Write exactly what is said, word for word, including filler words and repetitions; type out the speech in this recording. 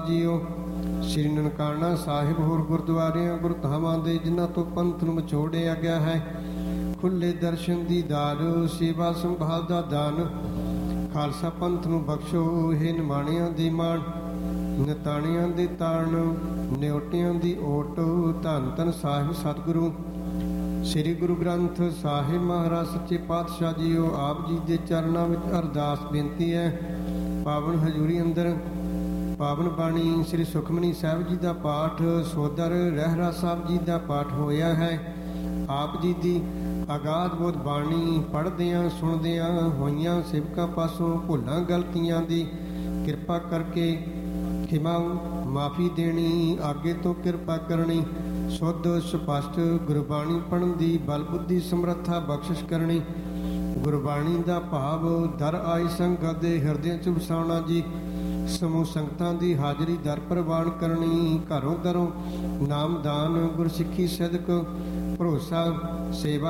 JIO. ਸ੍ਰੀ ਨਨਕਾਣਾ ਸਾਹਿਬ ਹੋਰ ਗੁਰਦੁਆਰਿਆਂ ਗੁਰਧਾਮਾਂ ਦੇ ਜਿਨ੍ਹਾਂ ਤੋਂ ਪੰਥ ਨੂੰ ਵਿਛੋੜਿਆ ਗਿਆ ਹੈ, ਖੁੱਲੇ ਦਰਸ਼ਨ ਦੀਦਾਰ, ਸੇਵਾ ਸੰਭਾਲ ਦਾ ਦਾਨ, ਖਾਲਸਾ ਪੰਥ ਨੂੰ ਬਖਸ਼ੋ। ਹੇ ਨਿਮਾਣਿਆਂ ਦੀ ਮਾਣ, ਨਿਤਾਣਿਆਂ ਦੇ ਤਾਣ, ਨਿਉਟਿਆਂ ਦੀ ਓਟ, ਧੰਨ ਧੰਨ ਸਾਹਿਬ ਸਤਿਗੁਰੂ ਸ੍ਰੀ ਗੁਰੂ ਗ੍ਰੰਥ ਸਾਹਿਬ ਮਹਾਰਾਜ ਸੱਚੇ ਪਾਤਸ਼ਾਹ ਜੀਓ। ਆਪ ਜੀ ਦੇ ਚਰਨਾਂ ਵਿੱਚ ਅਰਦਾਸ ਬੇਨਤੀ ਹੈ, ਪਾਵਨ ਹਜ਼ੂਰੀ ਅੰਦਰ ਪਾਵਨ ਬਾਣੀ ਸ੍ਰੀ ਸੁਖਮਨੀ ਸਾਹਿਬ ਜੀ ਦਾ ਪਾਠ, ਸੋਦਰ ਰਹਿਰਾ ਸਾਹਿਬ ਜੀ ਦਾ ਪਾਠ ਹੋਇਆ ਹੈ। ਆਪ ਜੀ ਦੀ ਅਗਾਧ ਬੋਧ ਬਾਣੀ ਪੜ੍ਹਦਿਆਂ ਸੁਣਦਿਆਂ ਹੋਈਆਂ ਸੇਵਕਾਂ ਪਾਸੋਂ ਭੁੱਲਾਂ ਗਲਤੀਆਂ ਦੀ ਕਿਰਪਾ ਕਰਕੇ ਖਿਮਾ ਮਾਫੀ ਦੇਣੀ, ਅੱਗੇ ਤੋਂ ਕਿਰਪਾ ਕਰਨੀ, ਸ਼ੁੱਧ ਸਪਸ਼ਟ ਗੁਰਬਾਣੀ ਪੜ੍ਹਨ ਦੀ ਬਲ ਬੁੱਧੀ ਸਮਰੱਥਾ ਬਖਸ਼ਿਸ਼ ਕਰਨੀ, ਗੁਰਬਾਣੀ ਦਾ ਭਾਵ ਦਰ ਆਈ ਸੰਗਤ ਦੇ ਹਿਰਦਿਆਂ 'ਚ ਵਸਾਉਣਾ ਜੀ। ਸਮੂਹ ਸੰਗਤਾਂ ਦੀ ਹਾਜ਼ਰੀ ਦਰ ਪ੍ਰਵਾਨ ਕਰਨੀ, ਘਰੋਂ ਘਰੋਂ ਨਾਮਦਾਨ, ਗੁਰਸਿੱਖੀ ਸਿਦਕ, ਭਰੋਸਾ, ਸੇਵਾ